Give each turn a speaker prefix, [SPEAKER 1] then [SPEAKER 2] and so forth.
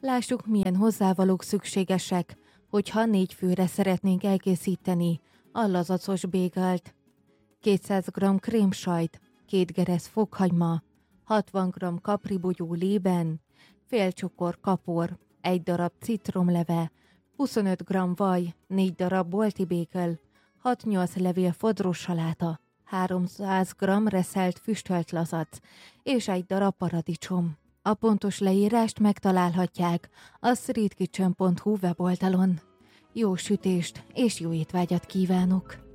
[SPEAKER 1] Lássuk, milyen hozzávalók szükségesek, hogyha 4 főre szeretnénk elkészíteni a lazacos bégelt. 200 g krémsajt, 2 geresz fokhagyma, 60 g kapribogyó lében, fél csokor kapor, 1 darab citromleve, 25 g vaj, 4 darab bolti bégel, 6-8 levél fodros saláta, 300 g reszelt füstölt lazac és 1 darab paradicsom. A pontos leírást megtalálhatják a streetkitchen.hu weboldalon. Jó sütést és jó étvágyat kívánok!